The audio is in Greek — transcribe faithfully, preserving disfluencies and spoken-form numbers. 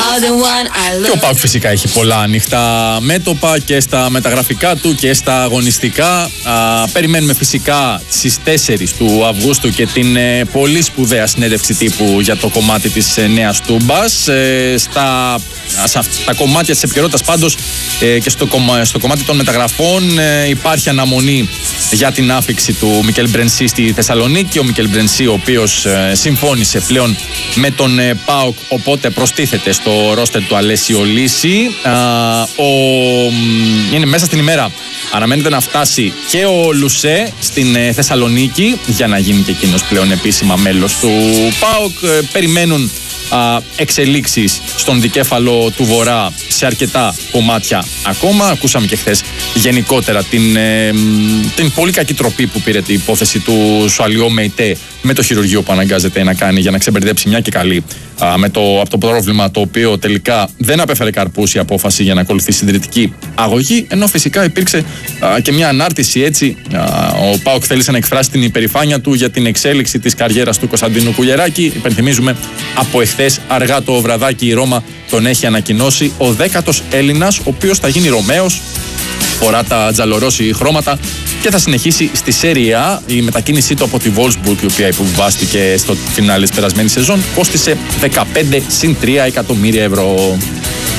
Και ο ΠΑΟΚ φυσικά έχει πολλά ανοιχτά μέτωπα και στα μεταγραφικά του και στα αγωνιστικά. Α, περιμένουμε φυσικά στις τέσσερις του Αυγούστου και την ε, πολύ σπουδαία συνέντευξη τύπου για το κομμάτι της ε, Νέας Τούμπας. Ε, στα, στα κομμάτια της επικαιρότητας πάντως ε, και στο, κομμα, στο κομμάτι των μεταγραφών ε, υπάρχει αναμονή για την άφιξη του Μικέλ Μπρενσί στη Θεσσαλονίκη. Ο Μικέλ Μπρενσί, ο οποίος ε, συμφώνησε πλέον με τον ε, ΠΑΟΚ, οπότε προστίθεται στο ρόστερ του Αλέσιο Λύση. Α, ο, είναι μέσα στην ημέρα. Αναμένεται να φτάσει και ο Λουσέ στην ε, Θεσσαλονίκη για να γίνει και εκείνος πλέον επίσημα μέλος του ΠΑΟΚ. Ε, περιμένουν α, εξελίξεις στον δικέφαλο του Βορρά σε αρκετά κομμάτια ακόμα. Ακούσαμε και χθες γενικότερα την, ε, την πολύ κακή τροπή που πήρε την υπόθεση του Σουαλιό Μεϊτέ με το χειρουργείο που αναγκάζεται να κάνει για να ξεμπερδέψει μια και καλή α, με το, από το πρόβλημα το οποίο τελικά δεν απέφερε καρπούς η απόφαση για να ακολουθεί συντηρητική αγωγή, ενώ φυσικά υπήρξε α, και μια ανάρτηση έτσι. Α, ο ΠΑΟΚ θέλησε να εκφράσει την υπερηφάνεια του για την εξέλιξη της καριέρας του Κωνσταντίνου Κουλιεράκη. Υπενθυμίζουμε, από εχθές αργά το βραδάκι η Ρώμα τον έχει ανακοινώσει ο δέκατος Έλληνας, ο οποίος θα γίνει Ρωμαίος, φορά τα τζαλορώσι χρώματα και θα συνεχίσει στη Serie A. Η μετακίνησή του από τη Wolfsburg, η οποία υποβιβάστηκε στο φινάλε της περασμένης σεζόν, κόστισε δεκαπέντε συν τρία εκατομμύρια ευρώ.